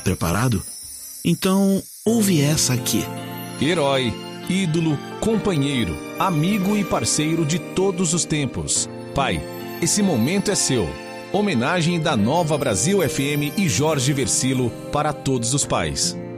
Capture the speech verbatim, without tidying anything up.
preparado? Então, ouve essa aqui. Herói, ídolo, companheiro, amigo e parceiro de todos os tempos. Pai, esse momento é seu. Homenagem da Nova Brasil F M e Jorge Versilo para todos os pais.